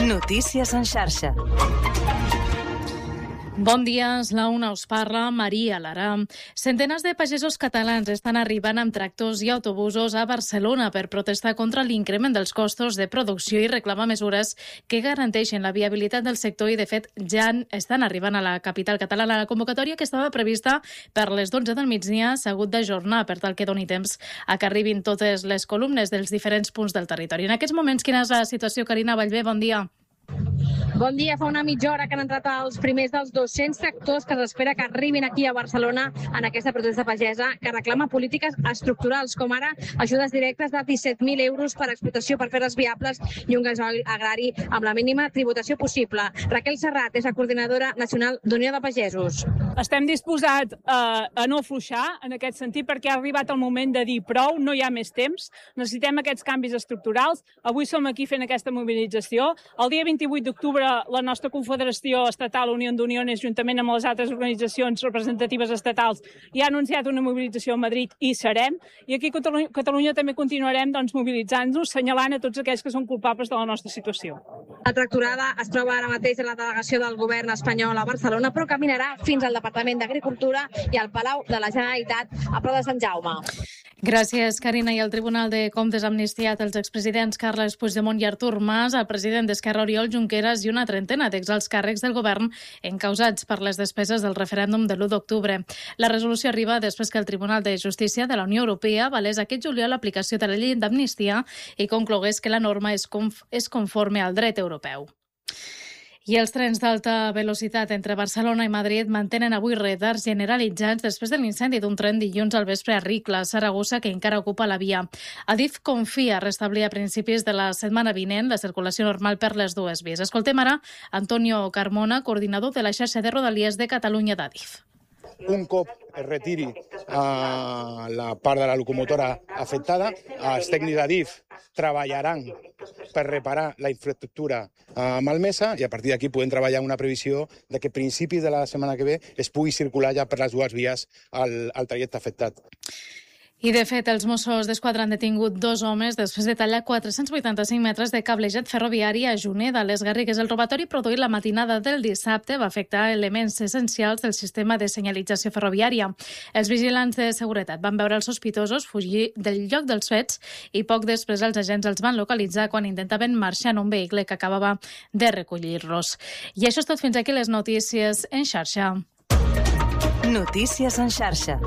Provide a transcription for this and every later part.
Notícies en xarxa. Bon dia, és la una, us parla Maria Lara. Centenars de pagesos catalans estan arribant amb tractors i autobusos a Barcelona per protestar contra l'increment dels costos de producció i reclamar mesures que garanteixen la viabilitat del sector i, de fet, ja estan arribant a la capital catalana. La convocatòria que estava prevista per les 12 del migdia s'ha hagut d'ajornar per tal que doni temps a que arribin totes les columnes dels diferents punts del territori. En aquests moments, quina és la situació? Carina Vallvé, bon dia. Bon dia, fa una mitja hora que han entrat els primers dels 200 tractors que s'espera que arribin aquí a Barcelona en aquesta protesta pagesa que reclama polítiques estructurals, com ara ajudes directes de 17.000 euros per explotació per fer-les viables i un gasol agrari amb la mínima tributació possible. Raquel Serrat és la coordinadora nacional d'Unió de Pagesos. Estem disposats a no afluixar en aquest sentit perquè ha arribat el moment de dir prou, no hi ha més temps, necessitem aquests canvis estructurals. Avui som aquí fent aquesta mobilització. El dia 28 d'octubre la nostra confederació estatal Unió d'Uniones, juntament amb les altres organitzacions representatives estatals, ja ha anunciat una mobilització a Madrid i serem. I aquí a Catalunya també continuarem mobilitzant-nos, senyalant a tots aquells que són culpables de la nostra situació. La tractorada es troba ara mateix a la delegació del govern espanyol a Barcelona, però caminarà fins al Departament d'Agricultura i al Palau de la Generalitat a Pla de Sant Jaume. Gràcies, Carina. I el Tribunal de Comptes ha amnistiat els expresidents Carles Puigdemont i Artur Mas, el president d'Esquerra Oriol Junqueras i una trentena d'exalts càrrecs del govern encausats per les despeses del referèndum de l'1 d'octubre. La resolució arriba després que el Tribunal de Justícia de la Unió Europea avalés aquest juliol l'aplicació de la llei d'amnistia i conclogués que la norma és conforme al dret europeu. I els trens d'alta velocitat entre Barcelona i Madrid mantenen avui retards generalitzats després de l'incendi d'un tren dilluns al vespre a Ricla, Saragossa, que encara ocupa la via. Adif confia restablir a principis de la setmana vinent la circulació normal per les dues vies. Escoltem ara Antonio Carmona, coordinador de la xarxa de Rodalies de Catalunya d'Adif. Un cop es retiri la part de la locomotora afectada, els tècnics d'Adif treballaran per reparar la infraestructura malmesa i a partir d'aquí podem treballar una previsió de que a principis de la setmana que ve es pugui circular ja per les dues vies al trajecte afectat. I, de fet, els Mossos d'Esquadra han detingut 2 homes després de tallar 485 metres de cablejat ferroviari a Juneda, a les Garrigues. El robatori produït la matinada del dissabte va afectar elements essencials del sistema de senyalització ferroviària. Els vigilants de seguretat van veure els sospitosos fugir del lloc dels fets i poc després els agents els van localitzar quan intentaven marxar en un vehicle que acabava de recollir-los. I això és tot fins aquí les notícies en xarxa. Notícies en xarxa.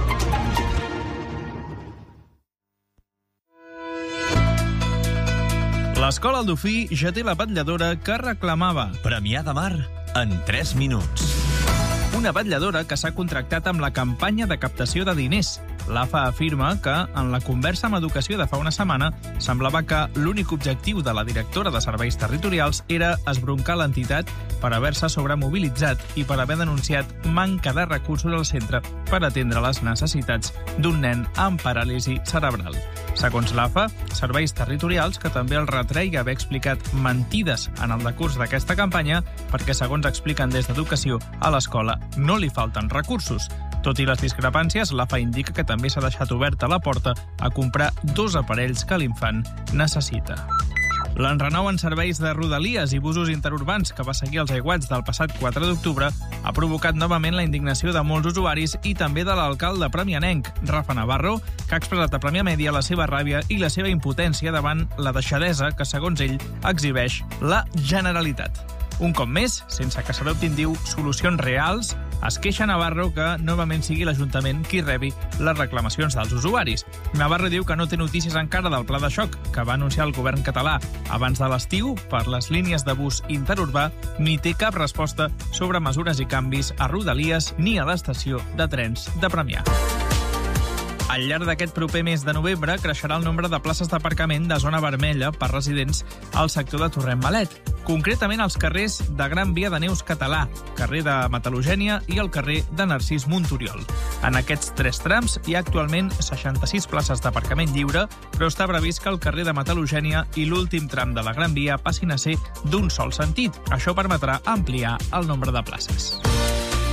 L'Escola Aldofí ja té la vetlladora que reclamava. Premià de Mar en 3 minuts. Una vetlladora que s'ha contractat amb la campanya de captació de diners. L'AFA afirma que, en la conversa amb Educació de fa una setmana, semblava que l'únic objectiu de la directora de Serveis Territorials era esbroncar l'entitat per haver-se sobremobilitzat i per haver denunciat manca de recursos al centre per atendre les necessitats d'un nen amb paràlisi cerebral. Segons l'AFA, Serveis Territorials, que també el retreia haver explicat mentides en el decurs d'aquesta campanya, perquè, segons expliquen des d'Educació, a l'escola no li falten recursos. Tot i les discrepàncies, l'AFA indica que també s'ha deixat oberta la porta a comprar 2 aparells que l'infant necessita. L'enrenou en serveis de Rodalies i busos interurbans que va seguir els aiguats del passat 4 d'octubre ha provocat novament la indignació de molts usuaris i també de l'alcalde premianenc, Rafa Navarro, que ha expressat a Premià Mèdia la seva ràbia i la seva impotència davant la deixadesa que, segons ell, exhibeix la Generalitat. Un cop més, sense que s'adoptin, diu, solucions reals, es queixa Navarro que novament sigui l'Ajuntament qui rebi les reclamacions dels usuaris. Navarro diu que no té notícies encara del pla de xoc que va anunciar el govern català abans de l'estiu per les línies de bus interurbà, ni té cap resposta sobre mesures i canvis a Rodalies ni a l'estació de trens de Premià. Al llarg d'aquest proper mes de novembre creixerà el nombre de places d'aparcament de zona vermella per residents al sector de Torrent Malet, concretament als carrers de Gran Via de Neus Català, carrer de Metal·logènia i el carrer de Narcís Montoriol. En aquests 3 trams hi ha actualment 66 places d'aparcament lliure, però està previst que el carrer de Metal·logènia i l'últim tram de la Gran Via passin a ser d'un sol sentit. Això permetrà ampliar el nombre de places.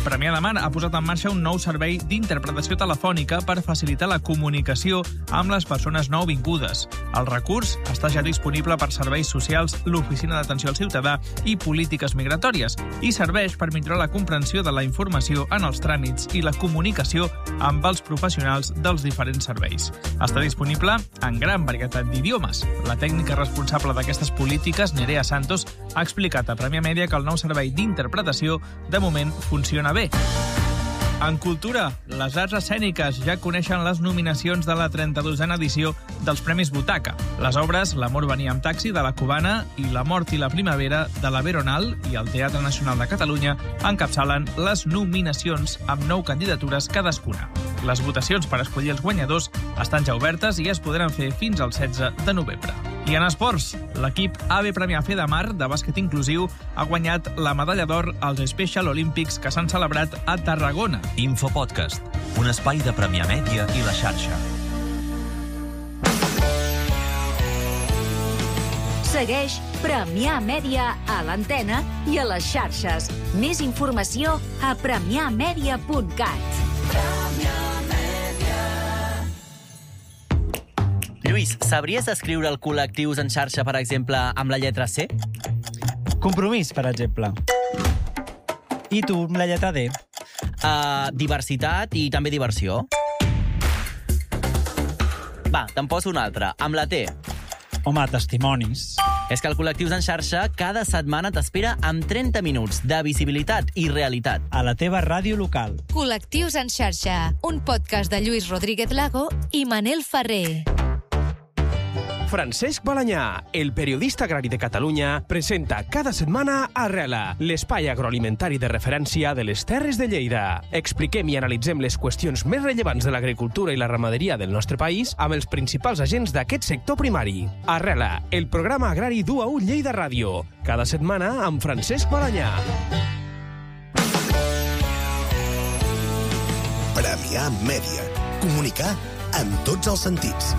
Premià de Mar ha posat en marxa un nou servei d'interpretació telefònica per facilitar la comunicació amb les persones nouvingudes. El recurs està ja disponible per serveis socials, l'Oficina d'Atenció al Ciutadà i Polítiques Migratòries i serveix per millorar la comprensió de la informació en els tràmits i la comunicació amb els professionals dels diferents serveis. Està disponible en gran varietat d'idiomes. La tècnica responsable d'aquestes polítiques, Nerea Santos, ha explicat a Premià Mèdia que el nou servei d'interpretació de moment funciona bé. En cultura, les arts escèniques ja coneixen les nominacions de la 32a edició dels Premis Butaca. Les obres L'amor venia amb taxi, de la Cubana, i La mort i la primavera, de la Veronal, i el Teatre Nacional de Catalunya encapçalen les nominacions amb 9 candidatures cadascuna. Les votacions per escollir els guanyadors estan ja obertes i es podran fer fins al 16 de novembre. I en esports, l'equip AB Premià Fe de Mar de bàsquet inclusiu ha guanyat la medalla d'or als Special Olympics que s'han celebrat a Tarragona. Infopodcast, un espai de Premià Mèdia i la xarxa. Segueix Premià Mèdia a l'antena i a les xarxes. Més informació a premiamedia.cat. Lluís, sabries escriure el col·lectius en xarxa, per exemple, amb la lletra C? Compromís, per exemple. I tu, amb la lletra D? Diversitat i també diversió. Va, te'n poso una altra, amb la T. Home, testimonis. És que el Col·lectius en xarxa cada setmana t'espera amb 30 minuts de visibilitat i realitat. A la teva ràdio local. Col·lectius en xarxa, un podcast de Lluís Rodríguez Lago i Manel Ferrer. Francesc Balanyà, el periodista agrari de Catalunya, presenta cada setmana Arrela, l'espai agroalimentari de referència de les Terres de Lleida. Expliquem i analitzem les qüestions més rellevants de l'agricultura i la ramaderia del nostre país amb els principals agents d'aquest sector primari. Arrela, el programa agrari d'UAU Lleida Ràdio. Cada setmana amb Francesc Balanyà. Premià Mèdia. Comunicar en tots els sentits.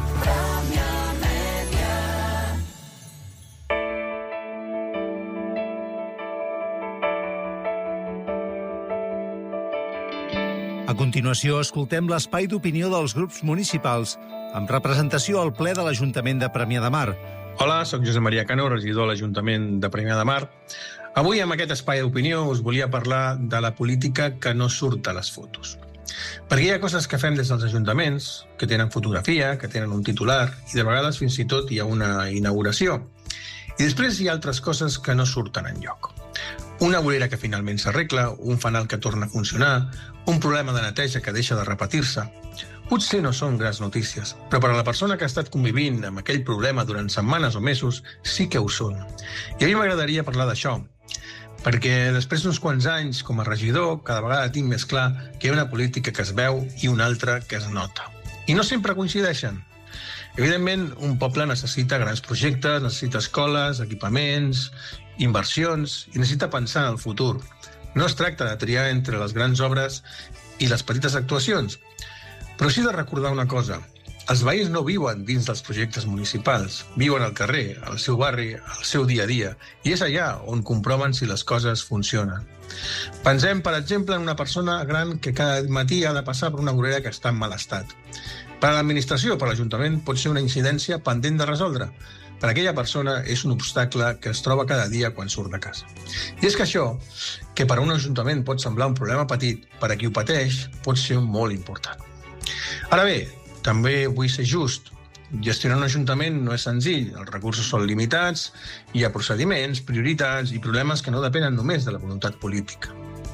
A continuació, escoltem l'espai d'opinió dels grups municipals amb representació al ple de l'Ajuntament de Premià de Mar. Hola, soc Josep Maria Cano, regidor de l'Ajuntament de Premià de Mar. Avui, amb aquest espai d'opinió, us volia parlar de la política que no surt a les fotos. Perquè hi ha coses que fem des dels ajuntaments, que tenen fotografia, que tenen un titular, i de vegades fins i tot hi ha una inauguració. I després hi ha altres coses que no surten enlloc. Una vorera que finalment s'arregla, un fanal que torna a funcionar, un problema de neteja que deixa de repetir-se. Potser no són grans notícies, però per a la persona que ha estat convivint amb aquell problema durant setmanes o mesos, sí que ho són. I a mi m'agradaria parlar d'això, perquè després d'uns quants anys com a regidor, cada vegada tinc més clar que hi ha una política que es veu i una altra que es nota. I no sempre coincideixen. Evidentment, un poble necessita grans projectes, necessita escoles, equipaments, inversions i necessita pensar en el futur. No es tracta de triar entre les grans obres i les petites actuacions, però sí de recordar una cosa. Els veïns no viuen dins dels projectes municipals, viuen al carrer, al seu barri, al seu dia a dia, i és allà on comproven si les coses funcionen. Pensem, per exemple, en una persona gran que cada matí ha de passar per una vorera que està en mal estat. Per a l'administració, per a l'Ajuntament, pot ser una incidència pendent de resoldre. Per a aquella persona és un obstacle que es troba cada dia quan surt de casa. I és que això, que per a un ajuntament pot semblar un problema petit, per a qui ho pateix pot ser molt important. Ara bé, també vull ser just. Gestionar un ajuntament no és senzill, els recursos són limitats, hi ha procediments, prioritats i problemes que no depenen només de la voluntat política.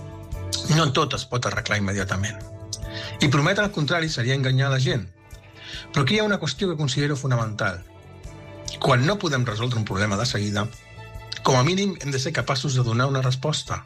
No tot es pot arreglar immediatament. I prometre el contrari seria enganyar la gent. Però aquí hi ha una qüestió que considero fonamental. Quan no podem resoldre un problema de seguida, com a mínim hem de ser capaços de donar una resposta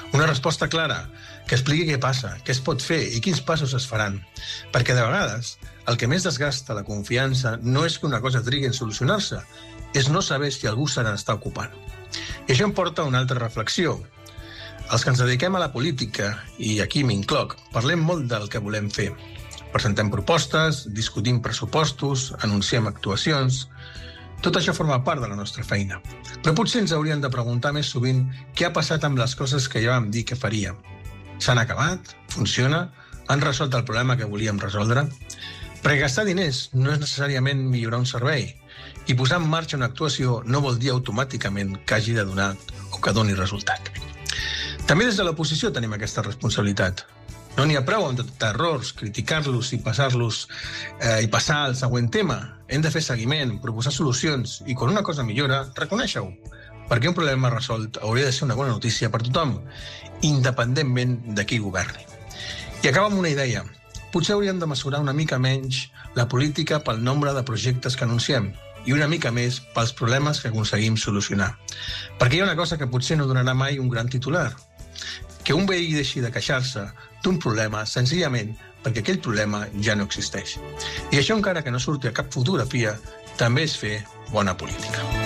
clara, que expliqui què passa, què es pot fer i quins passos es faran. Perquè de vegades el que més desgasta la confiança no és que una cosa trigui en solucionar-se, és no saber si algú se n'està ocupant. I això em porta a una altra reflexió. Els que ens dediquem a la política, i aquí m'incloc, parlem molt del que volem fer. Presentem propostes, discutim pressupostos, anunciem actuacions. Tot això forma part de la nostra feina. Però potser ens hauríem de preguntar més sovint què ha passat amb les coses que ja vam dir que faríem. S'han acabat, funciona, han resolt el problema que volíem resoldre. Perquè gastar diners no és necessàriament millorar un servei, i posar en marxa una actuació no vol dir automàticament que hagi de donar o que doni resultat. També des de l'oposició tenim aquesta responsabilitat. No n'hi ha prou amb detectar errors, criticar-los i passar al següent tema. Hem de fer seguiment, proposar solucions i quan una cosa millora, reconèixer-ho. Perquè un problema resolt hauria de ser una bona notícia per tothom, independentment de qui governi. I acaba amb una idea. Potser hauríem de mesurar una mica menys la política pel nombre de projectes que anunciem i una mica més pels problemes que aconseguim solucionar. Perquè hi ha una cosa que potser no donarà mai un gran titular, que un veí deixi de queixar-se d'un problema senzillament perquè aquell problema ja no existeix. I això, encara que no surti a cap fotografia, també és fer bona política.